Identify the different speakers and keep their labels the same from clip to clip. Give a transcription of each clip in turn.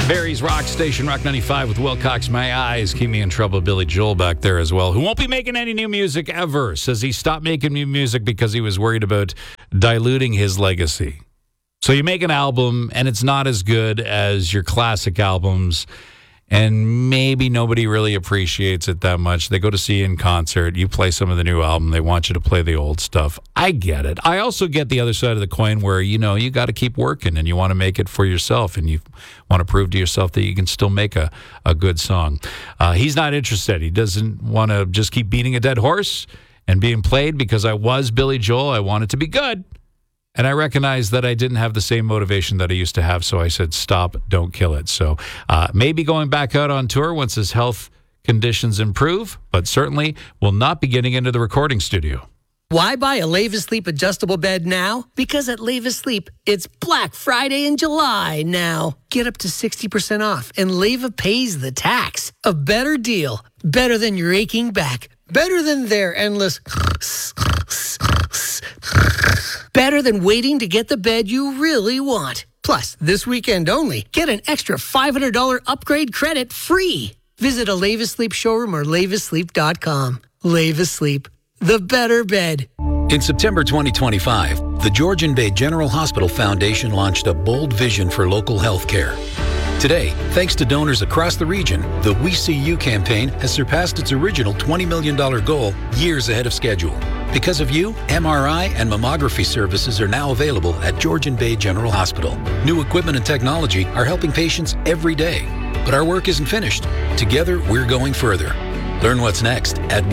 Speaker 1: Barry's Rock Station, Rock 95 with Wilcox. My eyes keep me in trouble. Billy Joel back there as well, who won't be making any new music ever. Says he stopped making new music because he was worried about diluting his legacy. So you make an album and it's not as good as your classic albums, and maybe nobody really appreciates it that much. They go to see you in concert. You play some of the new album. They want you to play the old stuff. I get it. I also get the other side of the coin where, you know, you got to keep working and you want to make it for yourself and you want to prove to yourself that you can still make a good song. He's not interested. He doesn't want to just keep beating a dead horse and being played because I was Billy Joel. I want it to be good. And I recognized that I didn't have the same motivation that I used to have, so I said, stop, don't kill it. So maybe going back out on tour once his health conditions improve, but certainly will not be getting into the recording studio.
Speaker 2: Why buy a Leva Sleep adjustable bed now? Because at Leva Sleep, it's Black Friday in July now. Get up to 60% off, and Leva pays the tax. A better deal. Better than your aching back. Better than their endless... Better than waiting to get the bed you really want. Plus, this weekend only, get an extra $500 upgrade credit free. Visit a Leva Sleep showroom or levasleep.com. Leva Sleep, the better bed.
Speaker 3: In September 2025, the Georgian Bay General Hospital Foundation launched a bold vision for local health care. Today, thanks to donors across the region, the We See You campaign has surpassed its original $20 million goal years ahead of schedule. Because of you, MRI and mammography services are now available at Georgian Bay General Hospital. New equipment and technology are helping patients every day. But our work isn't finished. Together, we're going further. Learn what's next at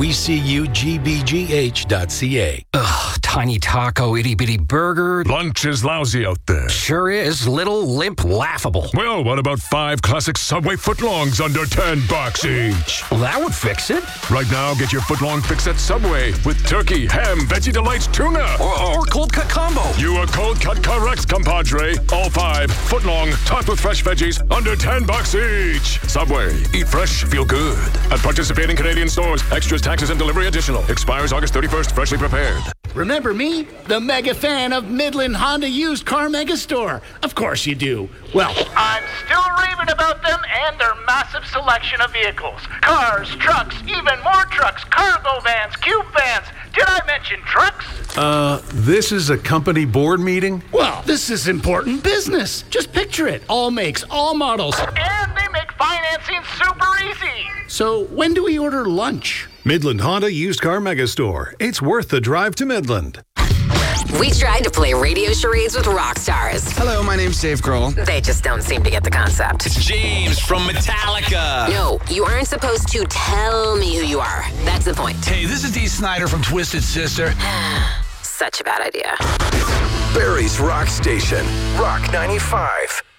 Speaker 3: WeSeeYouGBGH.ca.
Speaker 4: Ugh, tiny taco, itty-bitty burger.
Speaker 5: Lunch is lousy out there.
Speaker 4: Sure is. Little, limp, laughable.
Speaker 5: Well, what about 5 classic Subway footlongs under $10 each?
Speaker 4: Well, that would fix it.
Speaker 5: Right now, get your footlong fix at Subway with turkey, ham, Veggie Delights, tuna.
Speaker 4: Or cold cut combo.
Speaker 5: You are cold cut correct, compadre. All 5 footlong, topped with fresh veggies, under $10 each. Subway. Eat fresh, feel good. At participating Canadian stores. Extras, taxes, and delivery additional. Expires August 31st. Freshly prepared.
Speaker 6: Remember me? The mega fan of Midland Honda Used Car Mega Store. Of course you do. Well, I'm still raving about them and their massive selection of vehicles. Cars, trucks, even more trucks, cargo vans, cube vans. Did I mention trucks?
Speaker 7: This is a company board meeting?
Speaker 6: Well, this is important business. Just picture it. All makes, all models. And they make financing super easy. So when do we order lunch?
Speaker 7: Midland Honda Used Car Mega Store. It's worth the drive to Midland.
Speaker 8: We tried to play radio charades with rock stars.
Speaker 9: Hello, my name's Dave Grohl.
Speaker 8: They just don't seem to get the concept.
Speaker 9: It's James from Metallica.
Speaker 8: No, you aren't supposed to tell me who you are. That's the point.
Speaker 9: Hey, this is Dee Snider from Twisted Sister.
Speaker 8: Such a bad idea.
Speaker 10: Barry's Rock Station, Rock 95.